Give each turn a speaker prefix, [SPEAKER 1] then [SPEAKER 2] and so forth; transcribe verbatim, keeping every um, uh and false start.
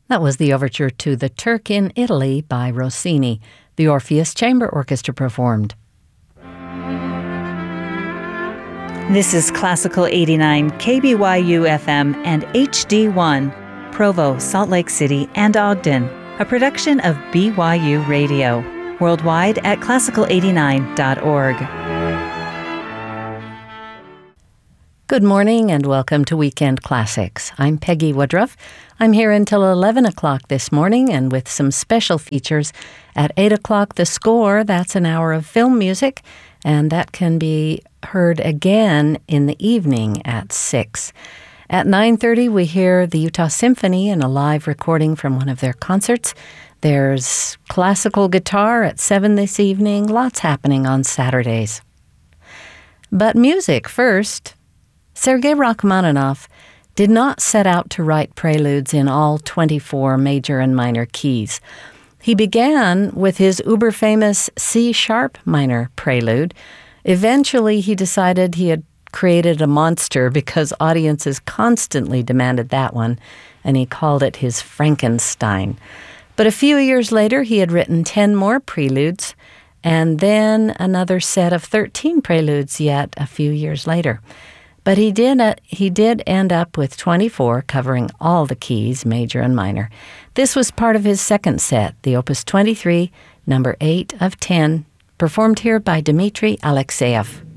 [SPEAKER 1] That was the overture to The Turk in Italy by Rossini. The Orpheus Chamber Orchestra performed.
[SPEAKER 2] This is Classical eighty-nine, K B Y U F M and H D one, Provo, Salt Lake City, and Ogden, a production of B Y U Radio, worldwide at classical eighty-nine dot org.
[SPEAKER 1] Good morning and welcome to Weekend Classics. I'm Peggy Woodruff. I'm here until eleven o'clock this morning and with some special features. At eight o'clock, The Score, that's an hour of film music, and that can be heard again in the evening at six. At nine thirty, we hear the Utah Symphony in a live recording from one of their concerts. There's classical guitar at seven this evening. Lots happening on Saturdays. But music first. Sergei Rachmaninoff did not set out to write preludes in all twenty-four major and minor keys. He began with his uber-famous C-sharp minor prelude. Eventually, he decided he had created a monster because audiences constantly demanded that one, and he called it his Frankenstein. But a few years later, he had written ten more preludes, and then another set of thirteen preludes yet a few years later. But he did uh, he did end up with twenty-four, covering all the keys, major and minor. This was part of his second set, the Opus twenty-three, number eight of ten, performed here by Dmitri Alexeyev.